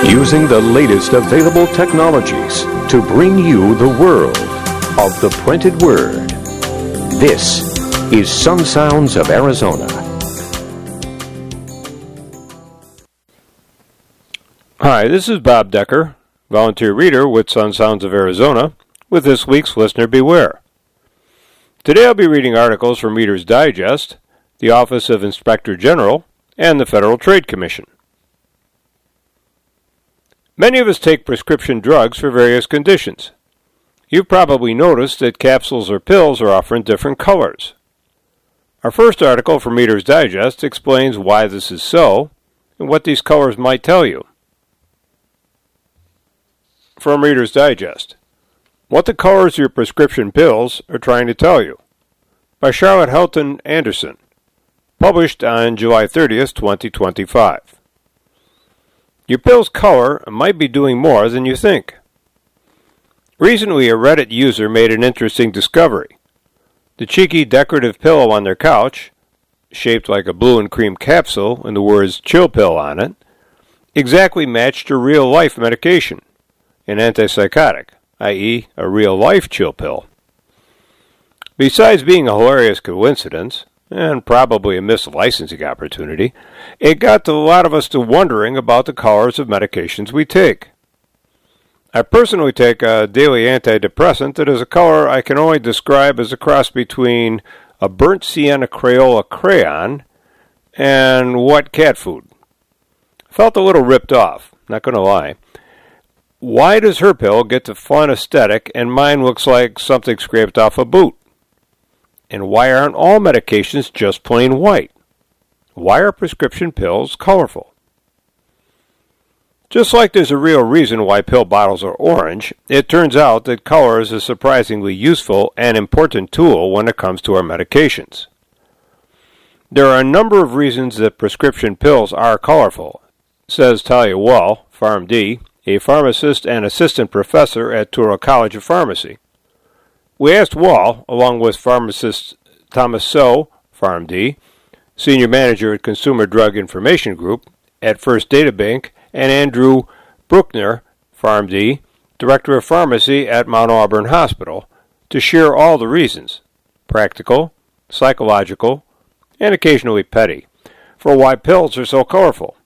Using the latest available technologies to bring you the world of the printed word. This is Sun Sounds of Arizona. Hi, this is Bob Decker, volunteer reader with Sun Sounds of Arizona, with this week's Listener Beware. Today I'll be reading articles from Reader's Digest, the Office of Inspector General, and the Federal Trade Commission. Many of us take prescription drugs for various conditions. You've probably noticed that capsules or pills are often different colors. Our first article from Reader's Digest explains why this is so and what these colors might tell you. From Reader's Digest: What the Colors of Your Prescription Pills Are Trying to Tell You, by Charlotte Helton Anderson, published on July 30th, 2025. Your pill's color might be doing more than you think. Recently, a Reddit user made an interesting discovery. The cheeky decorative pillow on their couch, shaped like a blue and cream capsule and the words "chill pill" on it, exactly matched a real-life medication, an antipsychotic, i.e., a real-life chill pill. Besides being a hilarious coincidence, and probably a missed licensing opportunity, it got a lot of us to wondering about the colors of medications we take. I personally take a daily antidepressant that is a color I can only describe as a cross between a burnt sienna Crayola crayon and wet cat food. Felt a little ripped off, not going to lie. Why does her pill get the fun aesthetic and mine looks like something scraped off a boot? And why aren't all medications just plain white? Why are prescription pills colorful? Just like there's a real reason why pill bottles are orange, it turns out that color is a surprisingly useful and important tool when it comes to our medications. There are a number of reasons that prescription pills are colorful, says Talia Wall, PharmD, a pharmacist and assistant professor at Touro College of Pharmacy. We asked Wall, along with pharmacist Thomas So, PharmD, senior manager at Consumer Drug Information Group at First Data Bank, and Andrew Bruckner, PharmD, director of pharmacy at Mount Auburn Hospital, to share all the reasons, practical, psychological, and occasionally petty, for why pills are so colorful.